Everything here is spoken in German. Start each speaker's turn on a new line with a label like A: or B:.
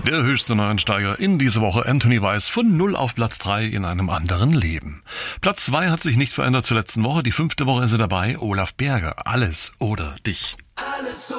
A: Der höchste Neuansteiger in dieser Woche, Anthony Weiss, von 0 auf Platz 3 in einem anderen Leben. Platz 2 hat sich nicht verändert zur letzten Woche. Die 5. Woche ist er dabei, Olaf Berger, Alles oder dich.
B: Alles